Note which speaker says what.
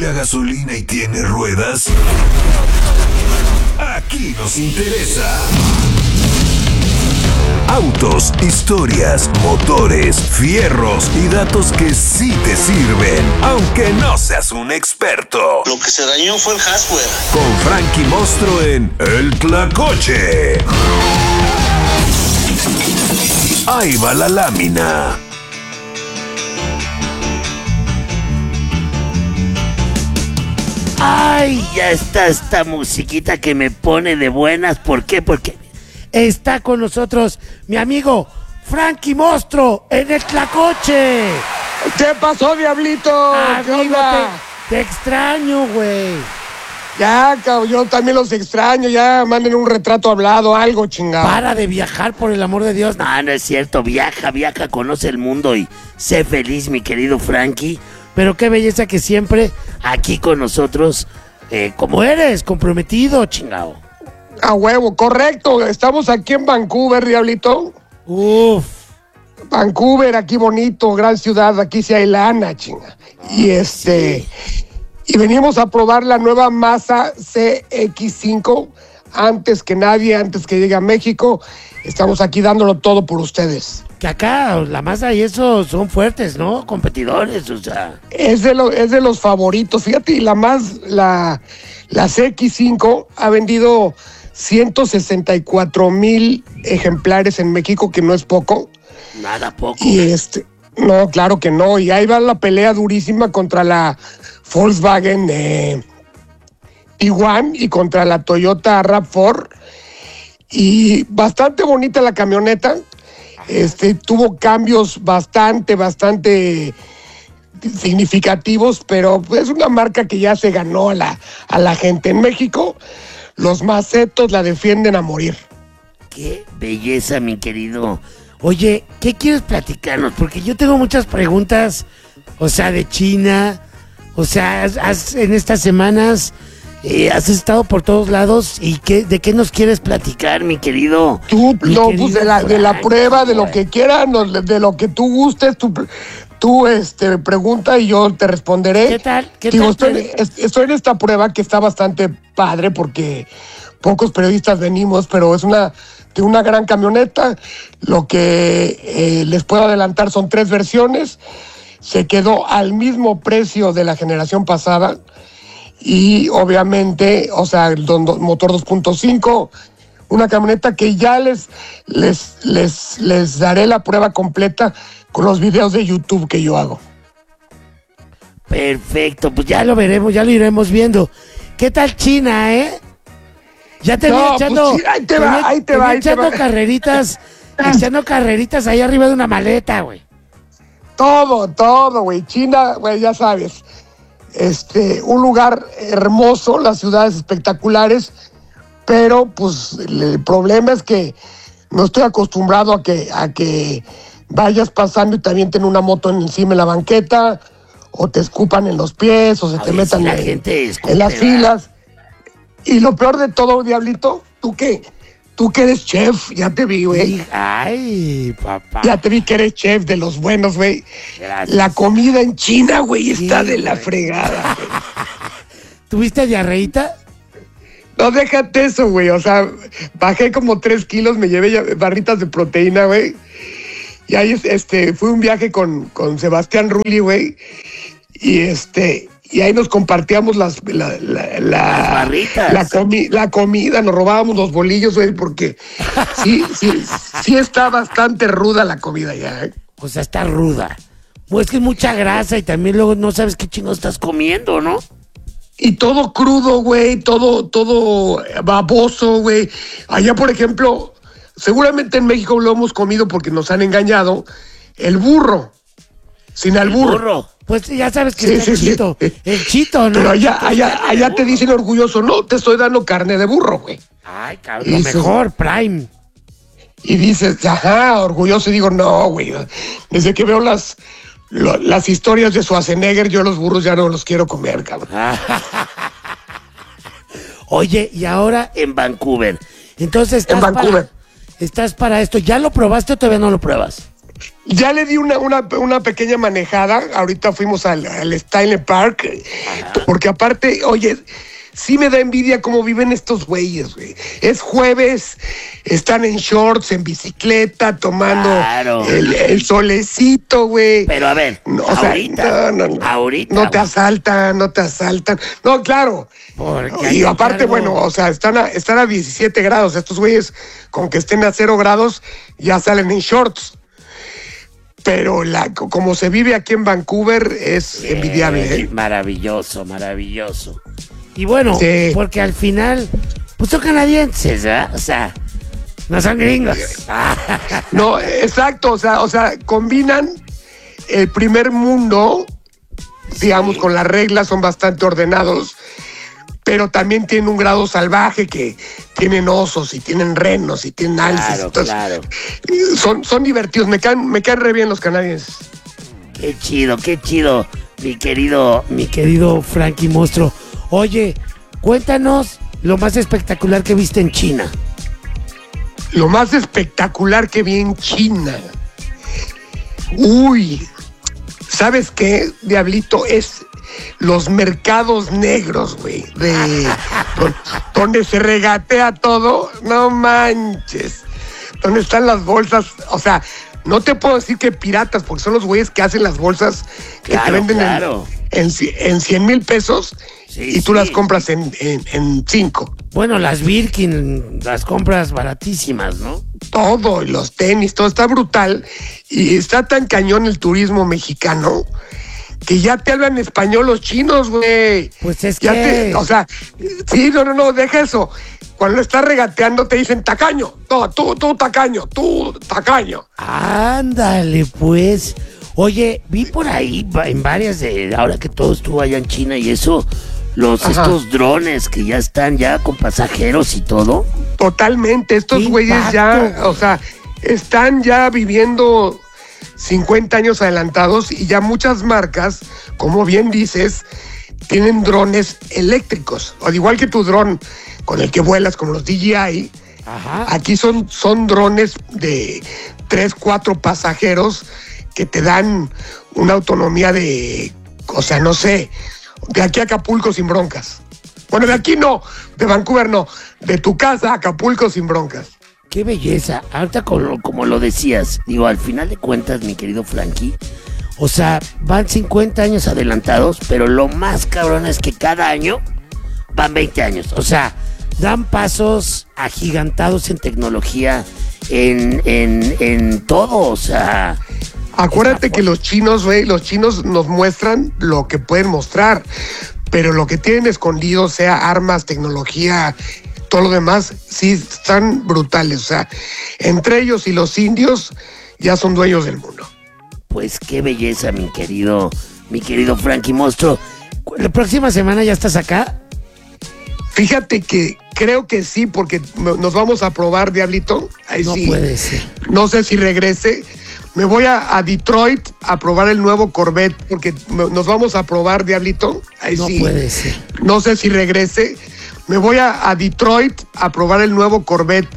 Speaker 1: respira gasolina y tiene ruedas? Aquí nos interesa. Autos, historias, motores, fierros y datos que sí te sirven, aunque no seas un experto.
Speaker 2: Lo que se dañó fue el hardware.
Speaker 1: Con Frankie Mostro en El Tlacoche. Ahí va la lámina.
Speaker 3: Ay, ya está esta musiquita que me pone de buenas. ¿Por qué? Porque está con nosotros mi amigo Frankie Mostro en El Tlacoche.
Speaker 4: ¿Qué pasó, Diablito? ¿Qué
Speaker 3: Amigo,
Speaker 4: onda?
Speaker 3: te extraño, güey.
Speaker 4: Ya, cabrón, yo también los extraño. Ya, manden un retrato hablado, algo, chingado.
Speaker 3: Para de viajar, por el amor de Dios. No, no es cierto. Viaja, conoce el mundo y sé feliz, mi querido Frankie. Pero qué belleza que siempre aquí con nosotros, como eres, comprometido, chingado.
Speaker 4: A huevo, correcto. Estamos aquí en Vancouver, Diablito.
Speaker 3: Uf.
Speaker 4: Vancouver, aquí bonito, gran ciudad. Aquí sí hay lana, chinga. Y y venimos a probar la nueva Mazda CX-5. Antes que nadie, antes que llegue a México, estamos aquí dándolo todo por ustedes.
Speaker 3: Que acá la Mazda y eso son fuertes, ¿no? Competidores, o sea.
Speaker 4: Es de los favoritos. Fíjate, y la CX-5 ha vendido 164,000 ejemplares en México, que no es poco.
Speaker 3: Nada poco.
Speaker 4: Y no, claro que no. Y ahí va la pelea durísima contra la Volkswagen Tiguan y contra la Toyota RAV4. Y bastante bonita la camioneta. Tuvo cambios bastante significativos, pero es una marca que ya se ganó a la gente. En México, los macetos la defienden a morir.
Speaker 3: Qué belleza, mi querido. Oye, ¿qué quieres platicarnos? Porque yo tengo muchas preguntas, o sea, de China. O sea, en estas semanas has estado por todos lados. ¿Y de qué nos quieres platicar, mi querido?
Speaker 4: Pues de la prueba, de lo que quieras, de lo que tú gustes, tú pregunta y yo te responderé.
Speaker 3: ¿Qué tal?
Speaker 4: Estoy en esta prueba que está bastante padre porque pocos periodistas venimos, pero es de una gran camioneta. Lo que les puedo adelantar son 3 versiones. Se quedó al mismo precio de la generación pasada y obviamente, o sea, el motor 2.5, una camioneta que ya les daré la prueba completa con los videos de YouTube que yo hago.
Speaker 3: Perfecto, pues ya lo veremos, ya lo iremos viendo. ¿Qué tal China, Ya te vi echando,
Speaker 4: pues sí, ahí te va.
Speaker 3: echando carreritas ahí arriba de una maleta, güey.
Speaker 4: Todo, güey. China, güey, ya sabes. Un lugar hermoso, las ciudades espectaculares, pero pues el problema es que no estoy acostumbrado a que vayas pasando y también ten una moto encima en la banqueta, o te escupan en los pies, o se te metan en las filas. Y lo peor de todo, Diablito, tú que eres chef, ya te vi, güey.
Speaker 3: Ay, papá.
Speaker 4: Ya te vi que eres chef de los buenos, güey.
Speaker 3: Gracias.
Speaker 4: La comida en China, güey, está de la fregada, güey.
Speaker 3: ¿Tuviste diarreíta?
Speaker 4: No, déjate eso, güey. O sea, bajé como 3 kilos, me llevé barritas de proteína, güey. Y ahí, fue un viaje con Sebastián Rulli, güey. Y ahí nos compartíamos las
Speaker 3: barritas.
Speaker 4: La comida, nos robábamos los bolillos, güey, porque sí está bastante ruda la comida ya, ¿eh?
Speaker 3: O sea, está ruda. Pues que es mucha grasa y también luego no sabes qué chingo estás comiendo, ¿no?
Speaker 4: Y todo crudo, güey, todo baboso, güey. Allá, por ejemplo, seguramente en México lo hemos comido porque nos han engañado, el burro, sin albur.
Speaker 3: Pues ya sabes que es el chito. El chito, ¿no?
Speaker 4: Pero allá te dicen orgulloso, no, te estoy dando carne de burro, güey.
Speaker 3: Ay, cabrón, lo mejor, Prime.
Speaker 4: Y dices, ajá, orgulloso, y digo, no, güey. Desde que veo las historias de Schwarzenegger, yo los burros ya no los quiero comer, cabrón.
Speaker 3: Oye, y ahora en Vancouver. Entonces
Speaker 4: estás para esto.
Speaker 3: ¿Ya lo probaste o todavía no lo pruebas?
Speaker 4: Ya le di una pequeña manejada. Ahorita fuimos al Stanley Park. Porque aparte, oye, sí me da envidia cómo viven estos güeyes, güey. Es jueves, están en shorts, en bicicleta, tomando
Speaker 3: Claro.
Speaker 4: el solecito, güey.
Speaker 3: Pero a ver,
Speaker 4: No,
Speaker 3: ahorita, ahorita.
Speaker 4: No te asaltan. No, claro.
Speaker 3: Porque
Speaker 4: Y
Speaker 3: hay
Speaker 4: aparte,
Speaker 3: algo-
Speaker 4: bueno, o sea, están a 17 grados. Estos güeyes, con que estén a 0 grados, ya salen en shorts. Pero como se vive aquí en Vancouver es envidiable, ¿eh?
Speaker 3: Maravilloso, maravilloso. Y bueno,
Speaker 4: Sí.
Speaker 3: porque al final, pues son canadienses, ¿verdad? O sea, no son gringos.
Speaker 4: No, exacto, o sea, combinan el primer mundo, digamos, con las reglas, son bastante ordenados, pero también tienen un grado salvaje que tienen osos y tienen renos y tienen alces.
Speaker 3: Claro,
Speaker 4: Entonces,
Speaker 3: claro.
Speaker 4: son divertidos, me caen re bien los canadienses.
Speaker 3: Qué chido, mi querido Frankie Monstruo. Oye, cuéntanos lo más espectacular que viste en China.
Speaker 4: Lo más espectacular que vi en China. Uy, ¿sabes qué, Diablito? Es los mercados negros, güey, donde se regatea todo. No manches. Donde están las bolsas, o sea, no te puedo decir que piratas, porque son los güeyes que hacen las bolsas que te
Speaker 3: Claro,
Speaker 4: venden
Speaker 3: claro.
Speaker 4: en 100,000 pesos
Speaker 3: Sí,
Speaker 4: y tú
Speaker 3: sí.
Speaker 4: las compras en 5.
Speaker 3: Bueno, las Birkin, las compras baratísimas, ¿no?
Speaker 4: Todo, y los tenis, todo está brutal. Y está tan cañón el turismo mexicano que ya te hablan español los chinos, güey.
Speaker 3: Pues es
Speaker 4: Ya
Speaker 3: que...
Speaker 4: o sea, sí, no, deja eso. Cuando lo estás regateando te dicen tacaño. No, tú tacaño, tú tacaño.
Speaker 3: Ándale, pues. Oye, vi por ahí en varias de ahora que todo estuvo allá en China y eso,
Speaker 4: Ajá.
Speaker 3: estos drones que ya están ya con pasajeros y todo.
Speaker 4: Totalmente, estos
Speaker 3: ¡Qué
Speaker 4: güeyes ya,
Speaker 3: impacto!
Speaker 4: o sea, están ya viviendo 50 años adelantados y ya muchas marcas, como bien dices, tienen drones eléctricos. Al igual que tu dron con el que vuelas, como los DJI,
Speaker 3: Ajá.
Speaker 4: aquí son drones de 3, 4 pasajeros que te dan una autonomía de, o sea, no sé, de aquí a Acapulco sin broncas. Bueno, de aquí no, de Vancouver no, de tu casa a Acapulco sin broncas.
Speaker 3: Qué belleza. Ahorita como lo decías, digo, al final de cuentas, mi querido Frankie, o sea, van 50 años adelantados, pero lo más cabrón es que cada año van 20 años. O sea, dan pasos agigantados en tecnología, en todo, o sea...
Speaker 4: Acuérdate que los chinos, güey, los chinos nos muestran lo que pueden mostrar, pero lo que tienen escondido, sea armas, tecnología, todo lo demás, sí están brutales. O sea, entre ellos y los indios ya son dueños del mundo.
Speaker 3: Pues qué belleza, mi querido Frankie Monstruo. La próxima semana ya estás acá.
Speaker 4: Fíjate que creo que sí, porque nos vamos a probar, Diablito. Ahí
Speaker 3: No
Speaker 4: sí.
Speaker 3: puede ser.
Speaker 4: No sé si regrese. Me voy a Detroit a probar el nuevo Corvette, porque nos vamos a probar, Diablito. Ahí
Speaker 3: No
Speaker 4: sí.
Speaker 3: puede ser.
Speaker 4: No sé si regrese. Me voy a Detroit a probar el nuevo Corvette